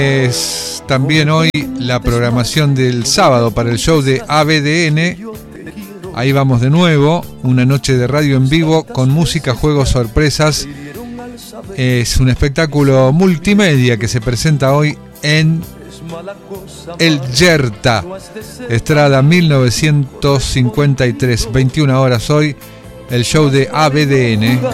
Es también hoy la programación del sábado para el show de ABDN. Ahí vamos de nuevo, una noche de radio en vivo con música, juegos, sorpresas. Es un espectáculo multimedia que se presenta hoy en El Yerta, Estrada 1953, 21 horas hoy, el show de ABDN.